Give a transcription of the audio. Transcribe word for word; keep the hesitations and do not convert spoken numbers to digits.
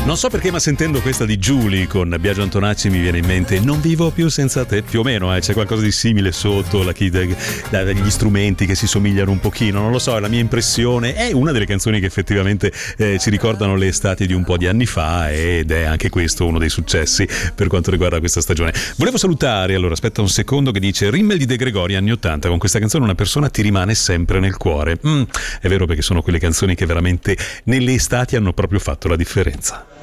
Non so perché, ma sentendo questa di Julie con Biagio Antonacci mi viene in mente Non vivo più senza te, più o meno, eh, c'è qualcosa di simile sotto, la chi- gli strumenti che si somigliano un pochino, non lo so, è la mia impressione. È una delle canzoni che effettivamente eh, ci ricordano le estati di un po' di anni fa, ed è anche questo uno dei successi per quanto riguarda questa stagione. Volevo salutare, allora aspetta un secondo, che dice Rimmel di De Gregori anni ottanta, con questa canzone una persona ti rimane sempre nel cuore. Mm, è vero, perché sono quelle canzoni che veramente nelle estati hanno proprio fatto la differenza.